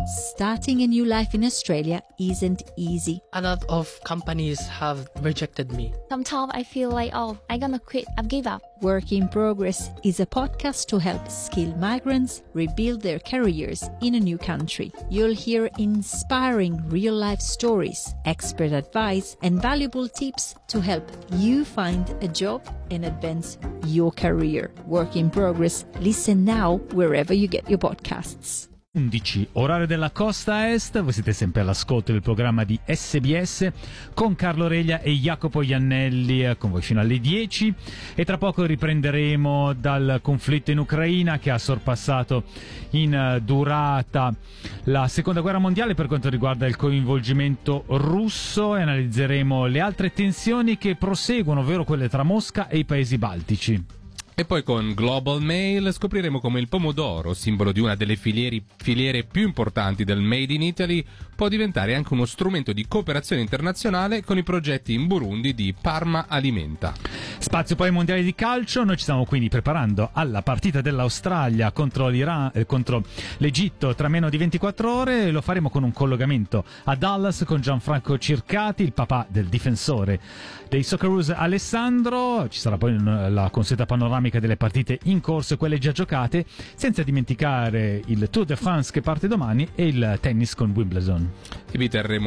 Starting a new life in Australia isn't easy. A lot of companies have rejected me. Sometimes I feel like, I'm gonna quit, I've give up. Work in Progress is a podcast to help skilled migrants rebuild their careers in a new country. You'll hear inspiring real-life stories, expert advice, and valuable tips to help you find a job and advance your career. Work in Progress. Listen now wherever you get your podcasts. 11, orario della costa est, voi siete sempre all'ascolto del programma di SBS con Carlo Reglia e Jacopo Iannelli, con voi fino alle 10, e tra poco riprenderemo dal conflitto in Ucraina che ha sorpassato in durata la seconda guerra mondiale per quanto riguarda il coinvolgimento russo, e analizzeremo le altre tensioni che proseguono, ovvero quelle tra Mosca e i paesi baltici. E poi con Global Mail scopriremo come il pomodoro, simbolo di una delle filiere più importanti del Made in Italy, può diventare anche uno strumento di cooperazione internazionale con i progetti in Burundi di Parma Alimenta. Spazio poi ai mondiali di calcio, noi ci stiamo quindi preparando alla partita dell'Australia contro l'Egitto tra meno di 24 ore, e lo faremo con un collegamento a Dallas con Gianfranco Circati, il papà del difensore dei Socceroos Alessandro. Ci sarà poi la consueta panoramica delle partite in corso e quelle già giocate, senza dimenticare il Tour de France che parte domani e il tennis con Wimbledon. E vi terremo